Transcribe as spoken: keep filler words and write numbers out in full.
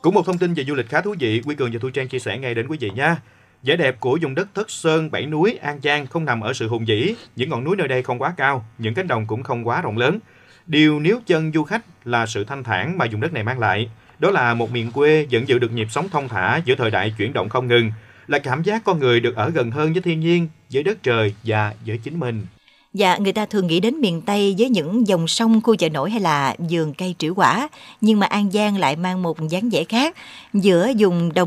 Cũng một thông tin về du lịch khá thú vị, Quy Cường và Thu Trang chia sẻ ngay đến quý vị nha. Vẻ đẹp của vùng đất Thất Sơn, Bảy Núi, An Giang không nằm ở sự hùng vĩ, những ngọn núi nơi đây không quá cao, những cánh đồng cũng không quá rộng lớn. Điều níu chân du khách là sự thanh thản mà vùng đất này mang lại. Đó là một miền quê vẫn giữ được nhịp sống thong thả giữa thời đại chuyển động không ngừng, là cảm giác con người được ở gần hơn với thiên nhiên, với đất trời và với chính mình. Dạ, người ta thường nghĩ đến miền Tây với những dòng sông, khu chợ nổi hay là vườn cây trĩu quả, nhưng mà An Giang lại mang một dáng vẻ khác. Giữa vùng đồng